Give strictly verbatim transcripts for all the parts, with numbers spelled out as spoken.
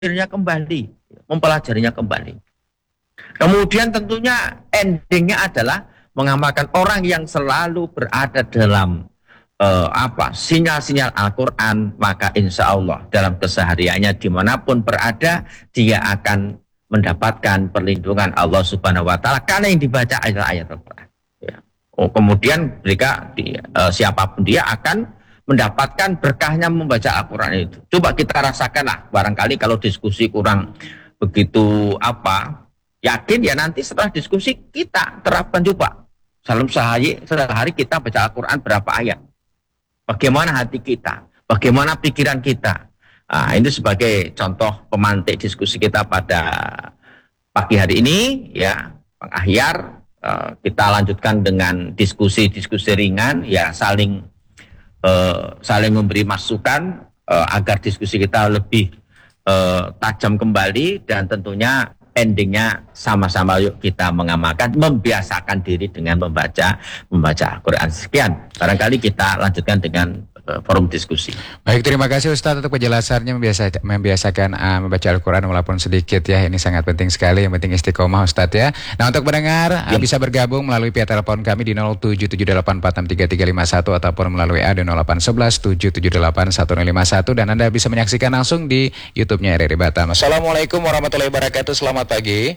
mempelajarinya kembali, mempelajarinya kembali. Kemudian tentunya endingnya adalah mengamalkan orang yang selalu berada dalam uh, apa sinyal-sinyal Al-Quran, maka insya Allah dalam kesehariannya dimanapun berada dia akan mendapatkan perlindungan Allah Subhanahu Wa Taala karena yang dibaca adalah ayat Al-Quran. Ya. Oh, kemudian jika dia, uh, siapapun dia akan mendapatkan berkahnya membaca Al-Quran itu. Coba kita rasakanlah, barangkali kalau diskusi kurang begitu apa, yakin ya nanti setelah diskusi kita terapkan coba. Salam sehari, sehari kita baca Al-Quran berapa ayat. Bagaimana hati kita, bagaimana pikiran kita. Nah, ini sebagai contoh pemantik diskusi kita pada pagi hari ini, ya, Bang Ahyar, uh, kita lanjutkan dengan diskusi-diskusi ringan, ya, saling uh, saling memberi masukan uh, agar diskusi kita lebih uh, tajam kembali dan tentunya endingnya sama-sama yuk kita mengamalkan, membiasakan diri dengan membaca membaca Al-Quran. Sekian, barangkali kita lanjutkan dengan uh, forum diskusi. Baik, terima kasih Ustadz untuk penjelasannya, membiasa, membiasakan uh, membaca Al-Quran walaupun sedikit ya, ini sangat penting sekali, yang penting istiqomah Ustadz ya. Nah, untuk pendengar ya, uh, bisa bergabung melalui via telepon kami di nol tujuh tujuh delapan empat enam tiga tiga lima satu ataupun melalui W A di nol delapan satu satu tujuh tujuh delapan satu nol lima satu, dan Anda bisa menyaksikan langsung di YouTube-nya R R I Batam. Assalamualaikum warahmatullahi wabarakatuh, selamat pagi.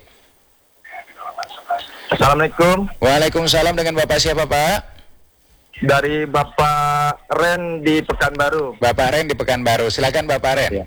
Assalamualaikum. Waalaikumsalam, dengan Bapak siapa Pak? Dari Bapak Ren di Pekanbaru. Bapak Ren di Pekanbaru, silakan Bapak Ren. Ya.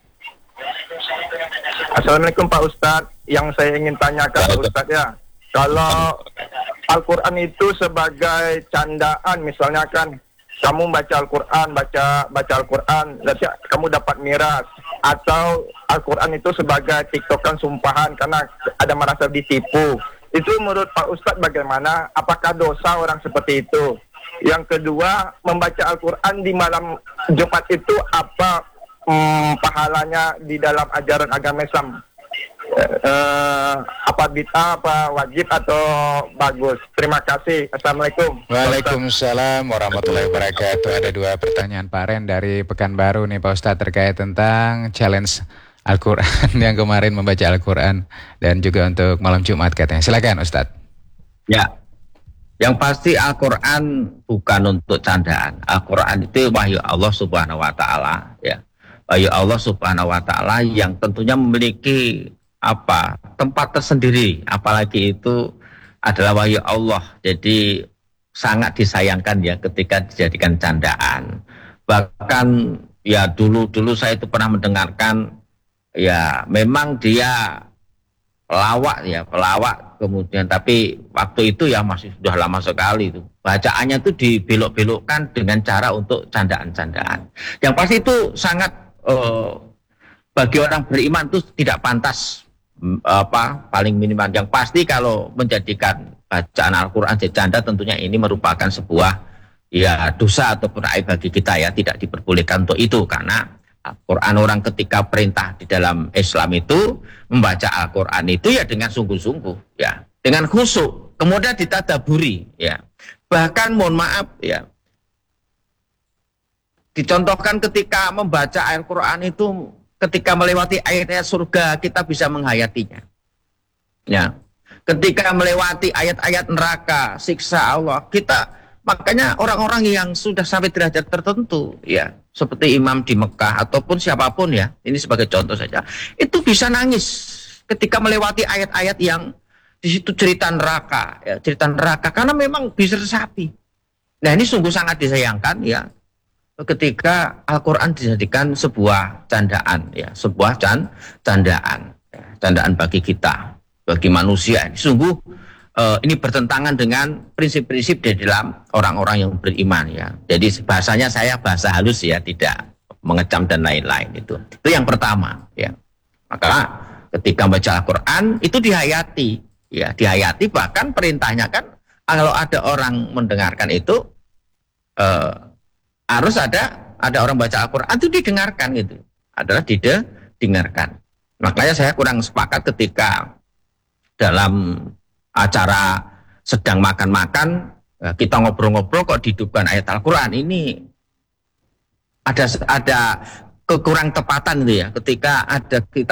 Assalamualaikum Pak Ustadz. Yang saya ingin tanyakan Pak Ustadz ya, kalau Al-Quran itu sebagai candaan, misalnya kan kamu baca Al-Quran, baca baca Al-Quran, nanti kamu dapat miras, atau Al-Quran itu sebagai tiktokan sumpahan karena ada merasa ditipu. Itu menurut Pak Ustadz bagaimana? Apakah dosa orang seperti itu? Yang kedua, membaca Al-Quran di malam Jumat itu apa hmm, pahalanya di dalam ajaran agama Islam? Uh, apa bid'ah, apa wajib atau bagus? Terima kasih. Assalamualaikum. Waalaikumsalam warahmatullahi wabarakatuh. Ada dua pertanyaan Pak Ren dari Pekanbaru nih Pak Ustadz terkait tentang challenge Al-Quran yang kemarin membaca Al-Quran dan juga untuk malam Jumat katanya. Silakan Ustadz. Ya, yang pasti Al-Quran bukan untuk candaan. Al-Quran itu wahyu Allah Subhanahu Wa Taala, ya, wahyu Allah Subhanahu Wa Taala yang tentunya memiliki apa tempat tersendiri, apalagi itu adalah wahyu Allah, jadi sangat disayangkan ya ketika dijadikan candaan. Bahkan ya dulu-dulu saya itu pernah mendengarkan ya memang dia pelawak ya pelawak kemudian, tapi waktu itu ya masih sudah lama sekali itu bacaannya itu dibelok-belokkan dengan cara untuk candaan-candaan. Yang pasti itu sangat uh, bagi orang beriman itu tidak pantas, apa paling minimal. Yang pasti kalau menjadikan bacaan Al-Quran jadi canda, tentunya ini merupakan sebuah ya dosa ataupun aib bagi kita ya, tidak diperbolehkan untuk itu, karena Al-Quran orang ketika perintah di dalam Islam itu membaca Al-Quran itu ya dengan sungguh-sungguh ya, dengan khusyuk, kemudian ditadaburi ya. Bahkan mohon maaf ya, dicontohkan ketika membaca Al-Quran itu, ketika melewati ayat-ayat surga kita bisa menghayatinya. Ya. Ketika melewati ayat-ayat neraka, siksa Allah, kita makanya orang-orang yang sudah sampai derajat tertentu ya, seperti imam di Mekah ataupun siapapun ya, ini sebagai contoh saja, itu bisa nangis ketika melewati ayat-ayat yang di situ cerita neraka, ya, cerita neraka karena memang bisa resapi. Nah, ini sungguh sangat disayangkan ya, ketika Al-Quran dijadikan sebuah candaan ya, sebuah can, candaan ya, candaan bagi kita, bagi manusia. Sungguh uh, ini bertentangan dengan prinsip-prinsip di dalam orang-orang yang beriman ya. Jadi bahasanya saya bahasa halus ya, tidak mengecam dan lain-lain. Itu itu yang pertama ya. Maka ketika baca Al-Quran itu dihayati ya, dihayati, bahkan perintahnya kan kalau ada orang mendengarkan itu uh, harus ada ada orang baca Al-Quran itu didengarkan, gitu, adalah didengarkan. Makanya saya kurang sepakat ketika dalam acara sedang makan-makan kita ngobrol-ngobrol kok dihidupkan ayat Al-Quran. Ini ada ada kekurang tepatan itu ya, ketika ada kita